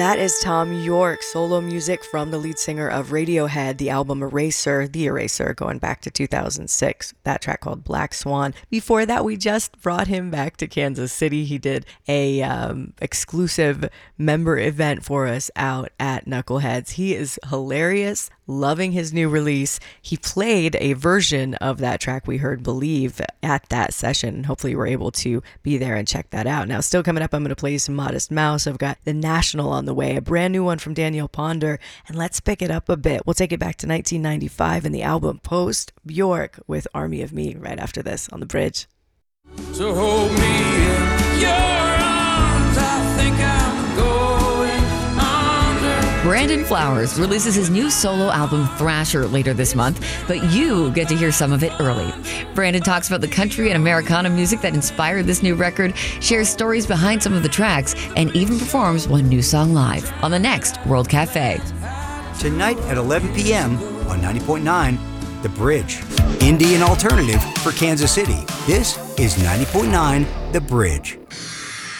That is Tom York, solo music from the lead singer of Radiohead, the album Eraser, The Eraser, going back to 2006. That track called Black Swan. Before that, we just brought him back to Kansas City. He did a exclusive member event for us out at Knuckleheads. He is hilarious, loving his new release. He played a version of that track we heard, Believe, at that session. Hopefully you were able to be there and check that out. Now, still coming up, I'm going to play you some Modest Mouse. I've got The National on the way, a brand new one from Daniel Ponder, and let's pick it up a bit. We'll take it back to 1995 and the album Post, Bjork with Army of Me right after this on The Bridge. So hold me in your arms, I think I'm going under. Brandon Flowers releases his new solo album Thrasher later this month, but you get to hear some of it early. Brandon talks about the country and Americana music that inspired this new record, shares stories behind some of the tracks, and even performs one new song live on the next World Cafe. Tonight at 11 p.m. on 90.9 The Bridge. Indie and alternative for Kansas City. This is 90.9 The Bridge.